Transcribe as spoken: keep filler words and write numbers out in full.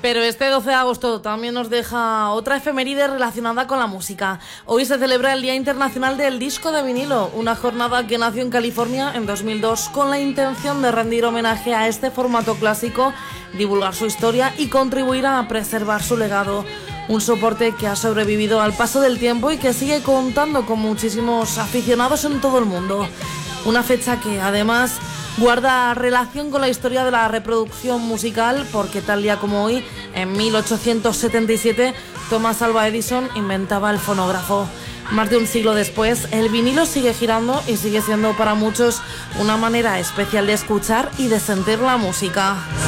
Pero este doce de agosto también nos deja otra efeméride relacionada con la música. Hoy se celebra el Día Internacional del Disco de Vinilo, una jornada que nació en California en dos mil dos con la intención de rendir homenaje a este formato clásico, divulgar su historia y contribuir a preservar su legado. Un soporte que ha sobrevivido al paso del tiempo y que sigue contando con muchísimos aficionados en todo el mundo. Una fecha que además guarda relación con la historia de la reproducción musical, porque tal día como hoy, en mil ochocientos setenta y siete, Thomas Alva Edison inventaba el fonógrafo. Más de un siglo después, el vinilo sigue girando y sigue siendo para muchos una manera especial de escuchar y de sentir la música.